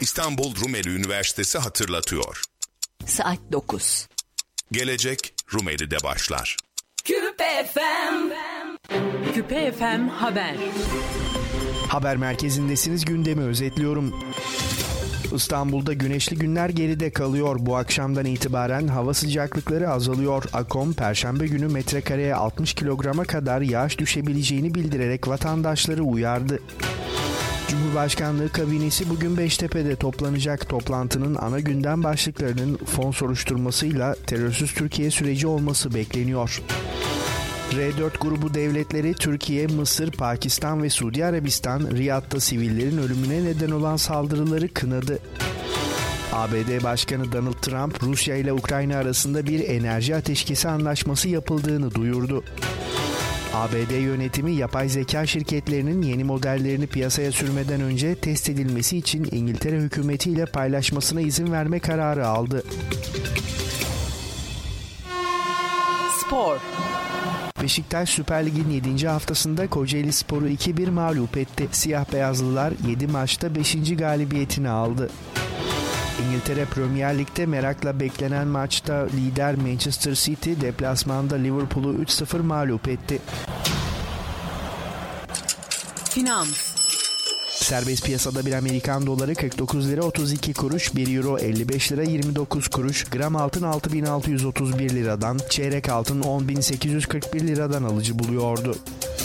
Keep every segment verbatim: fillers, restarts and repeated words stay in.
İstanbul Rumeli Üniversitesi hatırlatıyor. Saat dokuz. Gelecek Rumeli'de başlar. Küpe F M. Küpe F M Haber. Haber merkezindesiniz, gündemi özetliyorum. İstanbul'da güneşli günler geride kalıyor. Bu akşamdan itibaren hava sıcaklıkları azalıyor. AKOM, Perşembe günü metrekareye altmış kilograma kadar yağış düşebileceğini bildirerek vatandaşları uyardı. Cumhurbaşkanlığı kabinesi bugün Beştepe'de toplanacak. Toplantının ana gündem başlıklarının fon soruşturmasıyla terörsüz Türkiye süreci olması bekleniyor. R dört grubu devletleri Türkiye, Mısır, Pakistan ve Suudi Arabistan, Riyad'da sivillerin ölümüne neden olan saldırıları kınadı. A B D Başkanı Donald Trump, Rusya ile Ukrayna arasında bir enerji ateşkesi anlaşması yapıldığını duyurdu. A B D yönetimi yapay zeka şirketlerinin yeni modellerini piyasaya sürmeden önce test edilmesi için İngiltere hükümetiyle paylaşmasına izin verme kararı aldı. Spor. Beşiktaş Süper Lig'in yedinci haftasında Kocaelispor'u iki bir mağlup etti. Siyah beyazlılar yedi maçta beşinci galibiyetini aldı. İngiltere Premier Lig'de merakla beklenen maçta lider Manchester City deplasmanda Liverpool'u üç sıfır mağlup etti. Finans. Serbest piyasada bir Amerikan doları kırk dokuz lira otuz iki kuruş, bir euro elli beş lira yirmi dokuz kuruş, gram altın altı bin altı yüz otuz bir liradan, çeyrek altın on bin sekiz yüz kırk bir liradan alıcı buluyordu.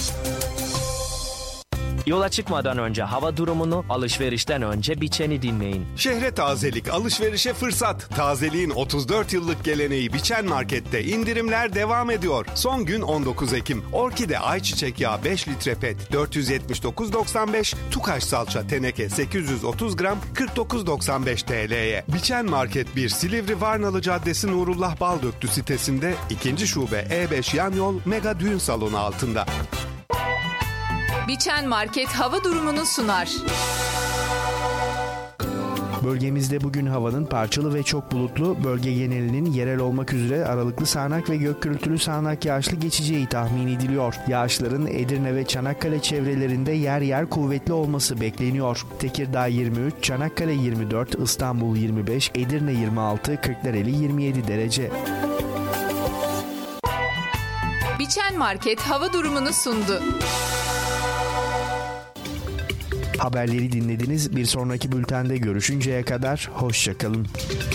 Yola çıkmadan önce hava durumunu, alışverişten önce Biçen'i dinleyin. Şehre tazelik, alışverişe fırsat. Tazeliğin otuz dört yıllık geleneği Biçen Market'te indirimler devam ediyor. Son gün on dokuz Ekim. Orkide ayçiçek yağı beş litre pet dört yüz yetmiş dokuz doksan beş, Tukaş salça teneke sekiz yüz otuz gram kırk dokuz doksan beş T L'ye. Biçen Market bir, Silivri Varnalı Caddesi Nurullah Baldöktü sitesinde, ikinci şube E beş yan yol Mega Düğün Salonu altında. Biçen Market hava durumunu sunar. Bölgemizde bugün havanın parçalı ve çok bulutlu, bölge genelinin yerel olmak üzere aralıklı sağanak ve gök gürültülü sağanak yağışlı geçeceği tahmin ediliyor. Yağışların Edirne ve Çanakkale çevrelerinde yer yer kuvvetli olması bekleniyor. Tekirdağ yirmi üç, Çanakkale yirmi dört, İstanbul yirmi beş, Edirne yirmi altı, Kırklareli yirmi yedi derece. Biçen Market hava durumunu sundu. Haberleri dinlediniz. Bir sonraki bültende görüşünceye kadar hoşça kalın.